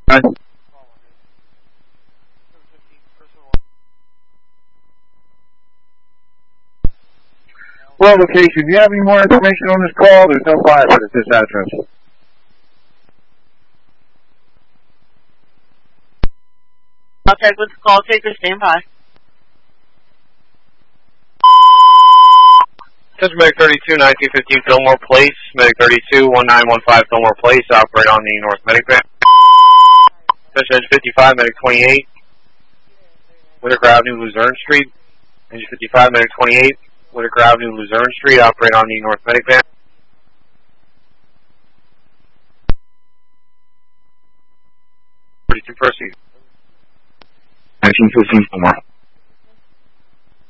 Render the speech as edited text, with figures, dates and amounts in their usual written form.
Well, location. Do you have any more information on this call? There's no firefighter at this address. Contact with the call taker. Stand by. This is Medic 32, 1915 Fillmore Place. Medic 32, 1915 Fillmore Place. Operate on the North Medic van. Engine 55, Medic 28. Whitaker Avenue, Luzerne Street. Engine 55, Medic 28. Whitaker Avenue, Luzerne Street. Operate on the North Medic van. 32, proceed. 1915 Fillmore.